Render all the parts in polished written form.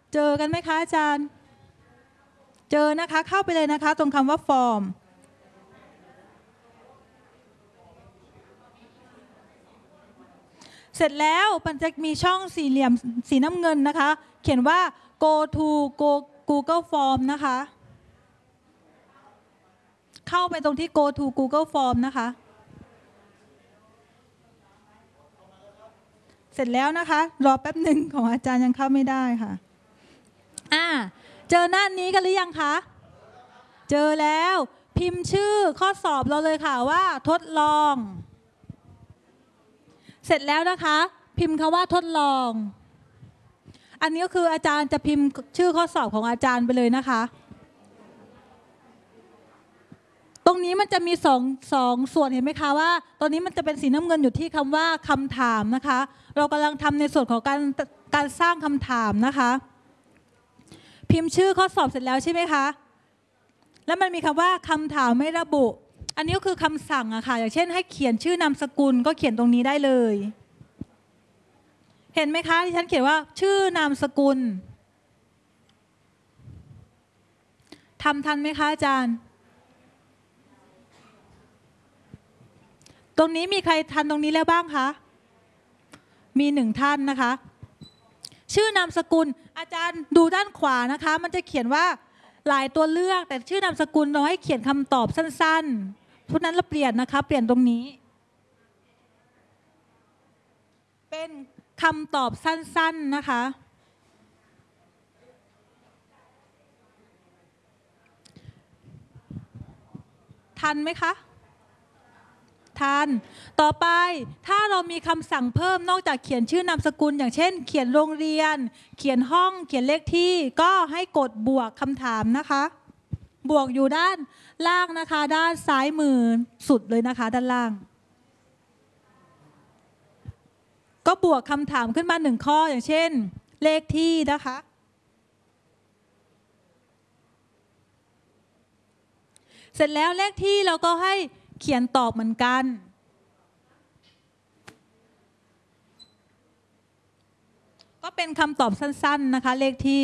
เจอกันไหมคะอาจารย์เจอนะคะเข้าไปเลยนะคะตรงคำว่าฟอร์มเสร็จแล้วมันจะมีช่องสี่เหลี่ยมสีน้ำเงินนะคะเขียนว่า go to Google Form นะคะเข้าไปตรงที่ go to Google Form นะคะเสร็จแล้วนะคะรอแป๊บหนึ่งของอาจารย์ยังเข้าไม่ได้ค่ะเจอหน้านี้กันหรือยังคะเจอแล้วพิมพ์ชื่อข้อสอบเราเลยค่ะว่าทดลองเสร็จแล้วนะคะพิมพ์คำว่าทดลองอันนี้ก็คืออาจารย์จะพิมพ์ชื่อข้อสอบของอาจารย์ไปเลยนะคะตรงนี้มันจะมีสองส่วนเห็นไหมคะว่าตอนนี้มันจะเป็นสีน้ำเงินอยู่ที่คำว่าคำถามนะคะเรากำลังทำในส่วนของการสร้างคำถามนะคะพิมพ์ชื่อข้อสอบเสร็จแล้วใช่ไหมคะแล้วมันมีคำว่าคำถามไม่ระบุอันนี้ก็คือคำสั่งอะค่ะอย่างเช่นให้เขียนชื่อนามสกุลก็เขียนตรงนี้ได้เลยเห็นไหมคะที่ฉันเขียนว่าชื่อนามสกุลทำทันไหมคะอาจารย์ตรงนี้มีใครทันตรงนี้แล้วบ้างคะมี1 ท่านนะคะชื่อนามสกุลอาจารย์ดูด้านขวานะคะมันจะเขียนว่าหลายตัวเลือกแต่ชื่อนามสกุลเราให้เขียนคำตอบสั้นๆเพราะนั้นเราเปลี่ยนนะคะเปลี่ยนตรงนี้เป็นคำตอบสั้นๆนะคะทันไหมคะทันต่อไปถ้าเรามีคำสั่งเพิ่มนอกจากเขียนชื่อนามสกุลอย่างเช่นเขียนโรงเรียนเขียนห้องเขียนเลขที่ก็ให้กดบวกคำถามนะคะบวกอยู่ด้านล่างนะคะด้านซ้ายมือสุดเลยนะคะด้านล่างก็บวกคำถามขึ้นมา1 ข้ออย่างเช่นเลขที่นะคะเสร็จแล้วเลขที่เราก็ให้เขียนตอบเหมือนกันก็เป็นคำตอบสั้นๆนะคะเลขที่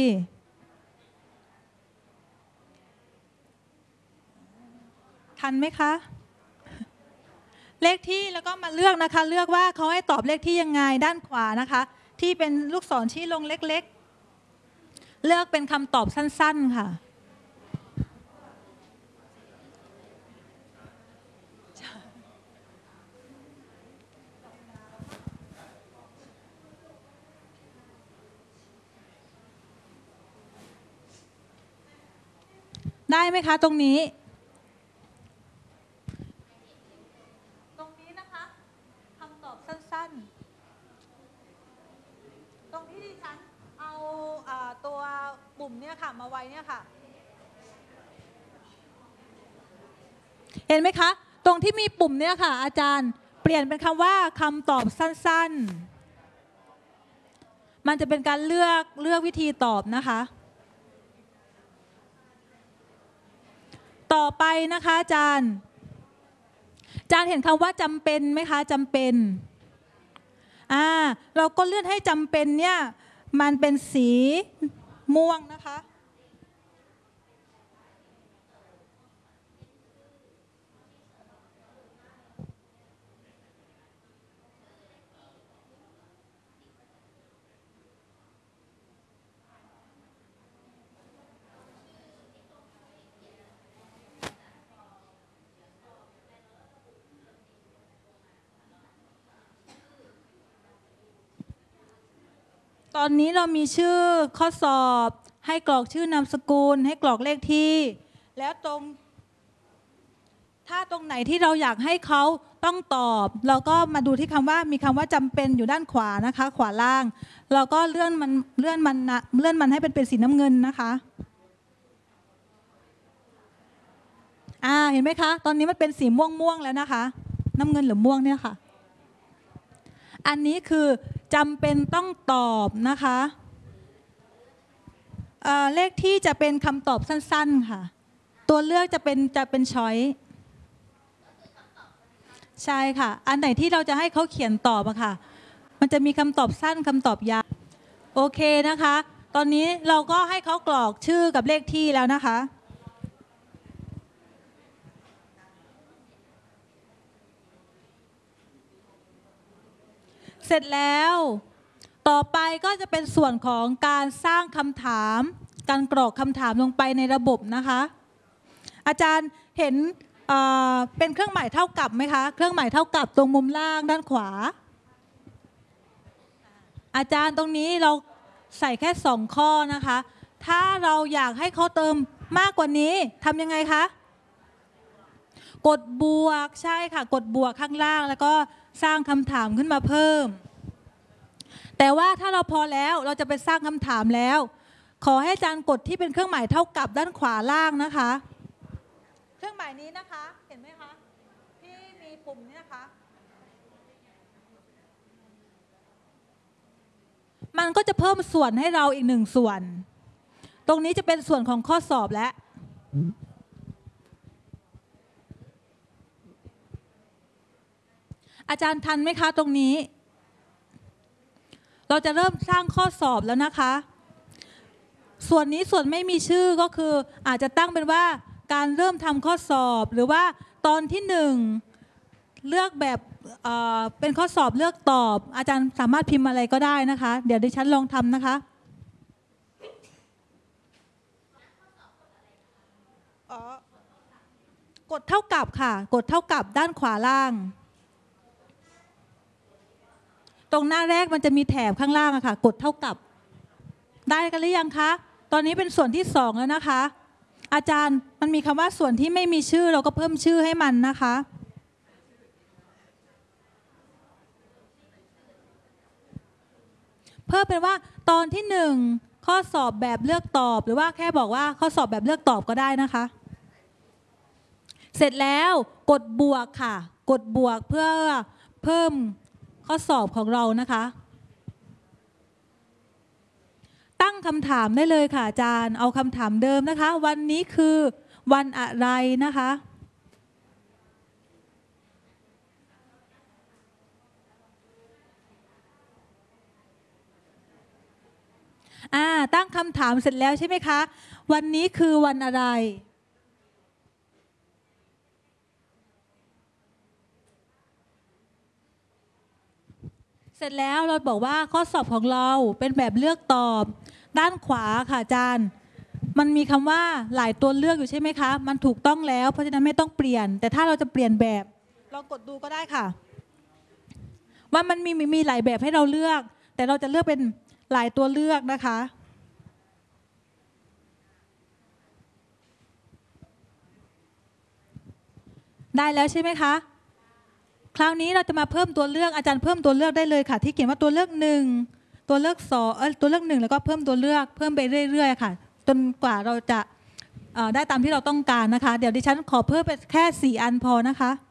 ทันไหมคะเลขที่แล้วก็มาเลือกนะคะเลือกว่าเขาให้ตอบเลขที่ยังไงด้านขวานะคะที่เป็นลูกศรชี้ลงเล็กๆเลือกเป็นคำตอบสั้นๆค่ะได้ไหมคะตรงนี้นะคะคำตอบสั้นๆตรงที่ดิฉันเอาตัวปุ่มเนี่ยค่ะมาไว้เนี่ยค่ะเห็นไหมคะตรงที่มีปุ่มเนี่ยค่ะอาจารย์เปลี่ยนเป็นคำว่าคำตอบสั้นๆมันจะเป็นการเลือกวิธีตอบนะคะต่อไปนะคะอาจารย์เห็นคำว่าจำเป็นไหมคะจำเป็นเราก็เลื่อนให้จำเป็นเนี่ยมันเป็นสีม่วงนะคะตอนนี้เรามีชื่อข้อสอบให้กรอกชื่อนามสกุลให้กรอกเลขที่แล้วถ้าตรงไหนที่เราอยากให้เขาต้องตอบเราก็มาดูที่คำว่ามีคำว่าจำเป็นอยู่ด้านขวานะคะขวาล่างเราก็เลื่อนมันให้เป็นสีน้ำเงินนะคะเห็นไหมคะตอนนี้มันเป็นสีม่วงแล้วนะคะน้ำเงินหรือม่วงเนี่ยค่ะอันนี้คือจำเป็นต้องตอบนะคะเลขที่จะเป็นคำตอบสั้นๆค่ะตัวเลือกจะเป็นช้อยใช่ค่ะอันไหนที่เราจะให้เขาเขียนตอบอะค่ะมันจะมีคำตอบสั้นคำตอบยาวโอเคนะคะตอนนี้เราก็ให้เขากรอกชื่อกับเลขที่แล้วนะคะ เสร็จแล้วต่อไปก็จะเป็นส่วนของการสร้างคำถามการกรอกคำถามลงไปในระบบนะคะอาจารย์เห็นเป็นเครื่องหมายเท่ากับไหมคะเครื่องหมายเท่ากับตรงมุมล่างด้านขวาอาจารย์ตรงนี้เราใส่แค่2ข้อนะคะถ้าเราอยากให้เขาเติมมากกว่านี้ทำยังไงคะกดบวกใช่ค่ะกดบวกข้างล่างแล้วก็สร้างคำถามขึ้นมาเพิ่มแต่ว่าถ้าเราพอแล้วเราจะไปสร้างคำถามแล้วขอให้อาจารย์กดที่เป็นเครื่องหมายเท่ากับด้านขวาล่างนะคะเครื่องหมายนี้นะคะเห็นไหมคะที่มีปุ่มนี้นะคะมันก็จะเพิ่มส่วนให้เราอีก1ส่วนตรงนี้จะเป็นส่วนของข้อสอบและอาจารย์ทันไหมคะตรงนี้เราจะเริ่มสร้างข้อสอบแล้วนะคะส่วนนี้ส่วนไม่มีชื่อก็คืออาจจะตั้งเป็นว่าการเริ่มทำข้อสอบหรือว่าตอนที่1เลือกแบบเป็นข้อสอบเลือกตอบอาจารย์สามารถพิมพ์อะไรก็ได้นะคะเดี๋ยวดิฉันลองทำนะคะกดเท่ากับค่ะกดเท่ากับด้านขวาล่างตรงหน้าแรกมันจะมีแถบข้างล่างอะค่ะกดเท่ากับได้กันหรือยังคะตอนนี้เป็นส่วนที่2แล้วนะคะอาจารย์มันมีคำว่าส่วนที่ไม่มีชื่อเราก็เพิ่มชื่อให้มันนะคะเพิ่มเป็นว่าตอนที่1ข้อสอบแบบเลือกตอบหรือว่าแค่บอกว่าข้อสอบแบบเลือกตอบก็ได้นะคะเสร็จแล้วกดบวกค่ะกดบวกเพื่อเพิ่มข้อสอบของเรานะคะตั้งคำถามได้เลยค่ะอาจารย์เอาคำถามเดิมนะคะวันนี้คือวันอะไรนะคะตั้งคำถามเสร็จแล้วใช่ไหมคะวันนี้คือวันอะไรเสร็จแล้วเราบอกว่าข้อสอบของเราเป็นแบบเลือกตอบด้านขวาค่ะอาจารย์มันมีคำว่าหลายตัวเลือกอยู่ใช่ไหมคะมันถูกต้องแล้วเพราะฉะนั้นไม่ต้องเปลี่ยนแต่ถ้าเราจะเปลี่ยนแบบเรากดดูก็ได้ค่ะว่ามันมีหลายแบบให้เราเลือกแต่เราจะเลือกเป็นหลายตัวเลือกนะคะได้แล้วใช่ไหมคะคราวนี้เราจะมาเพิ่มตัวเลือกอาจารย์เพิ่มตัวเลือกได้เลยค่ะที่เขียนว่าตัวเลือก1ตัวเลือก2ตัวเลือก1แล้วก็เพิ่มตัวเลือกเพิ่มไปเรื่อยๆค่ะจนกว่าเราจะได้ตามที่เราต้องการนะคะเดี๋ยวดิฉันขอเพิ่มไปแค่4อันพอนะคะ